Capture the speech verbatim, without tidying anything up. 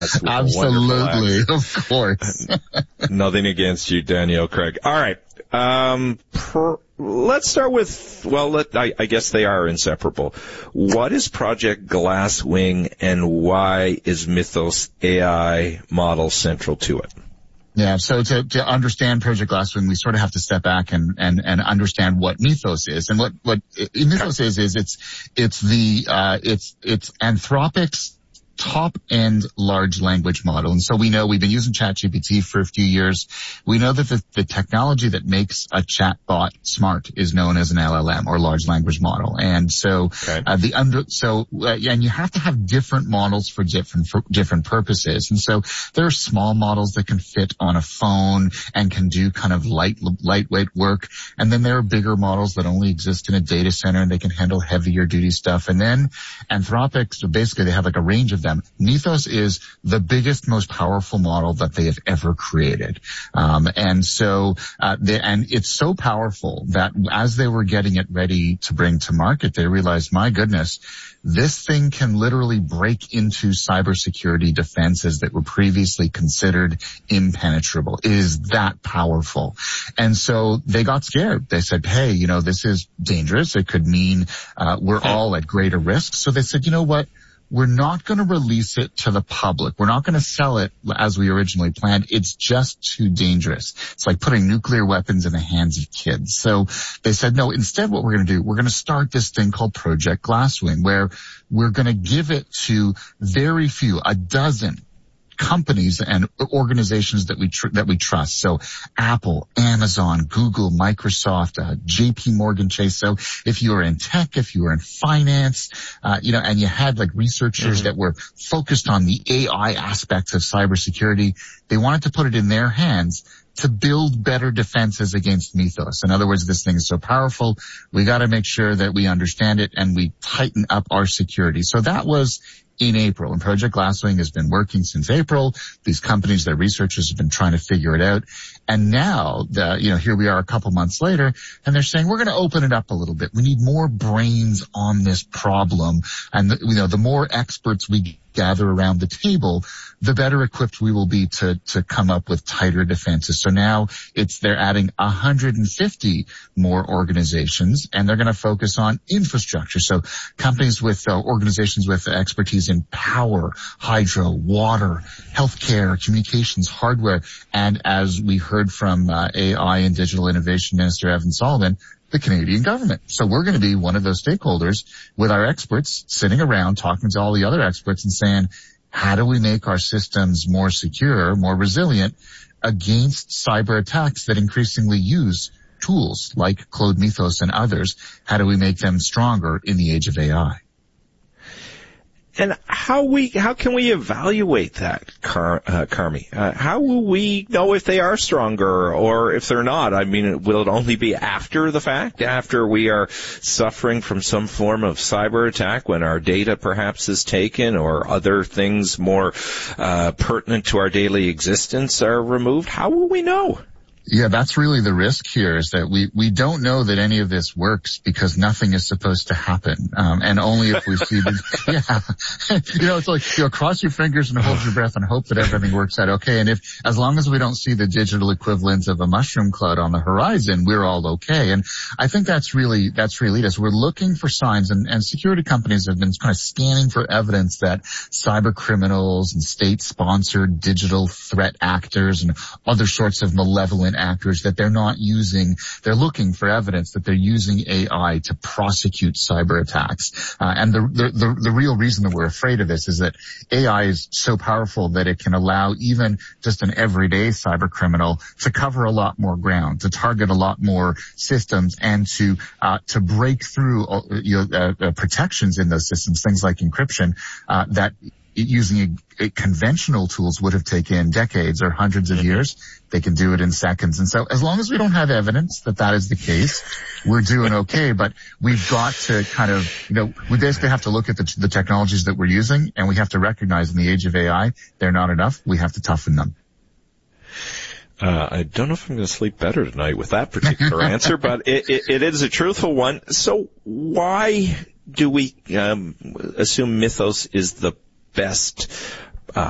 Absolutely, of course. Nothing against you, Danielle Craig. All right. Um, per, let's start with, well, let, I, I guess they are inseparable. What is Project Glasswing, and why is Mythos A I model central to it? Yeah, so to, to understand Project Glasswing, we sort of have to step back and, and, and understand what Mythos is. And what, what Mythos is, is it's, it's the, uh, it's, it's Anthropic's top-end large language model. And so we know we've been using ChatGPT for a few years. We know that the, the technology that makes a chatbot smart is known as an L L M, or large language model. And so, okay. uh, the under, so, uh, and you have to have different models for different, for different purposes. And so there are small models that can fit on a phone and can do kind of light, lightweight work. And then there are bigger models that only exist in a data center and they can handle heavier duty stuff. And then Anthropic, so basically they have like a range of them. Mythos is the biggest, most powerful model that they have ever created. Um, and so, uh, they, and it's so powerful that as they were getting it ready to bring to market, they realized, my goodness, this thing can literally break into cybersecurity defenses that were previously considered impenetrable. It is that powerful. And so they got scared. They said, hey, you know, this is dangerous. It could mean, uh, we're all at greater risk. So they said, you know what? We're not going to release it to the public. We're not going to sell it as we originally planned. It's just too dangerous. It's like putting nuclear weapons in the hands of kids. So they said, no, instead what we're going to do, we're going to start this thing called Project Glasswing, where we're going to give it to very few, a dozen companies and organizations that we tr- that we trust. So Apple, Amazon, Google, Microsoft, uh, J P Morgan Chase. So if you were in tech, if you were in finance, uh, you know, and you had like researchers mm-hmm. that were focused on the A I aspects of cybersecurity, they wanted to put it in their hands to build better defenses against Mythos. In other words, this thing is so powerful, we got to make sure that we understand it and we tighten up our security. So that was in April, and Project Glasswing has been working since April. These companies, their researchers have been trying to figure it out. And now, the, you know, here we are a couple months later, and they're saying, we're going to open it up a little bit. We need more brains on this problem. And, the, you know, the more experts we gather around the table, the better equipped we will be to, to come up with tighter defenses. So now it's, they're adding one hundred fifty more organizations, and they're going to focus on infrastructure. So companies with, uh, organizations with expertise in power, hydro, water, healthcare, communications, hardware, and as we heard from, uh, A I and Digital Innovation Minister Evan Solomon, the Canadian government. So we're going to be one of those stakeholders with our experts sitting around talking to all the other experts and saying, how do we make our systems more secure, more resilient against cyber attacks that increasingly use tools like Claude Mythos and others? How do we make them stronger in the age of A I? And how we how can we evaluate that, Car, uh, Carmi? Uh, how will we know if they are stronger or if they're not? I mean, will it only be after the fact, after we are suffering from some form of cyber attack, when our data perhaps is taken or other things more uh, pertinent to our daily existence are removed? How will we know? Yeah, that's really the risk here, is that we, we don't know that any of this works because nothing is supposed to happen. Um, and only if we see the, yeah, you know, it's like, you know, cross your fingers and hold your breath and hope that everything works out okay. And if, as long as we don't see the digital equivalent of a mushroom cloud on the horizon, we're all okay. And I think that's really, that's really it, is we're looking for signs, and, and security companies have been kind of scanning for evidence that cyber criminals and state-sponsored digital threat actors and other sorts of malevolent actors, that they're not using, they're looking for evidence that they're using A I to prosecute cyber attacks. Uh, and the, the, the, the real reason that we're afraid of this is that A I is so powerful that it can allow even just an everyday cyber criminal to cover a lot more ground, to target a lot more systems, and to, uh, to break through, uh, you know, uh, uh, protections in those systems, things like encryption, uh, that using a, a conventional tools would have taken decades or hundreds of years. They can do it in seconds. And so as long as we don't have evidence that that is the case, we're doing okay. But we've got to kind of, you know, we basically have to look at the, the technologies that we're using, and we have to recognize in the age of A I, they're not enough. We have to toughen them. Uh, I don't know if I'm going to sleep better tonight with that particular answer, but it, it, it is a truthful one. So why do we um, assume Mythos is the best